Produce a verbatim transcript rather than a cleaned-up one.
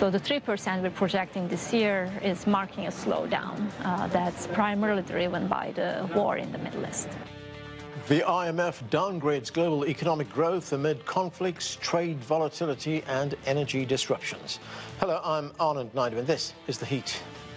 So the three percent we're projecting this year is marking a slowdown. Uh, that's primarily driven by the war in the Middle East. The I M F downgrades global economic growth amid conflicts, trade volatility and energy disruptions. Hello, I'm Anand Naidu and this is The Heat.